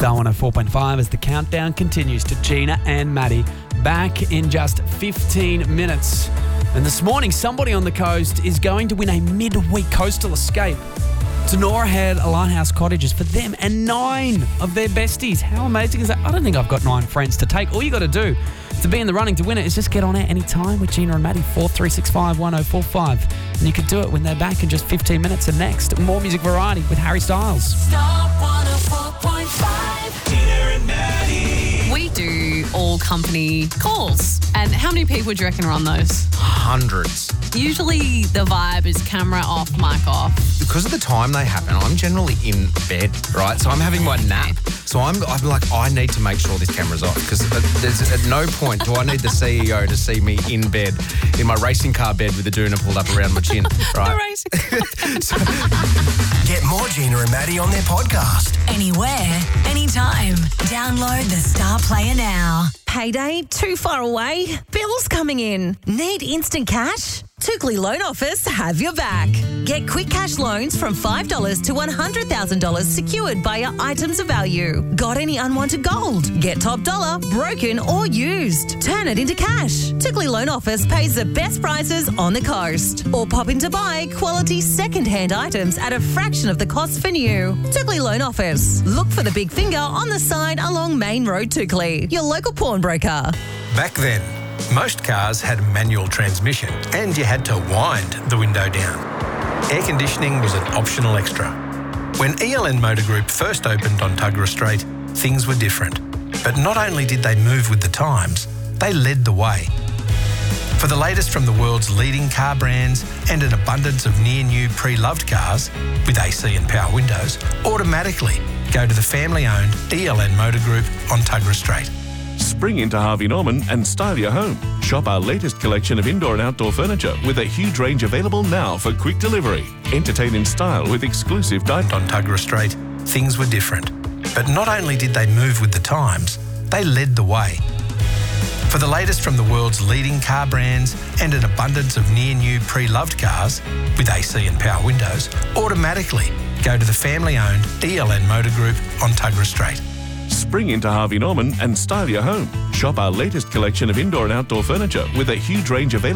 Star 104.5 as the countdown continues to Gina and Maddie back in just 15 minutes. And this morning, somebody on the coast is going to win a midweek coastal escape to Nora Head Lighthouse Cottages for them and 9 of their besties. How amazing is that? I don't think I've got 9 friends to take. All you got to do to be in the running to win it is just get on air anytime with Gina and Maddie, 4365 1045. And you can do it when they're back in just 15 minutes. And next, more music variety with Harry Styles. Star 104.5. Gina and Maddie. We do all company calls. And how many people do you reckon are on those? Hundreds. Usually the vibe is camera off, mic off. Because of the time they happen, I'm generally in bed, right? So I'm having my nap. So I'm like, I need to make sure this camera's off because there's at no point do I need the CEO to see me in bed, in my racing car bed with the doona pulled up around my chin, right? Get more Gina and Maddie on their podcast. Anywhere, anytime. Download the Star Player now. Payday too far away? Bills coming in? Need instant cash? Tookley Loan Office have your back. Get quick cash loans from $5 to $100,000 secured by your items of value. Got any unwanted gold? Get top dollar, broken or used. Turn it into cash. Tookley Loan Office pays the best prices on the coast. Or pop in to buy quality second-hand items at a fraction of the cost for new. Tookley Loan Office. Look for the big finger on the side along Main Road, Tookley. Your local pawnbroker. Back then, most cars had a manual transmission and you had to wind the window down. Air conditioning was an optional extra. When ELN Motor Group first opened on Tuggerah Strait, things were different. But not only did they move with the times, they led the way. For the latest from the world's leading car brands and an abundance of near-new pre-loved cars with AC and power windows, automatically go to the family-owned ELN Motor Group on Tuggerah Strait. Spring into Harvey Norman and style your home. Shop our latest collection of indoor and outdoor furniture with a huge range available now for quick delivery. Entertain in style with exclusive dining. On Tuggerah Strait, things were different. But not only did they move with the times, they led the way. For the latest from the world's leading car brands and an abundance of near-new pre-loved cars with AC and power windows, automatically go to the family-owned ELN Motor Group on Tuggerah Strait. Spring into Harvey Norman and style your home. Shop our latest collection of indoor and outdoor furniture with a huge range available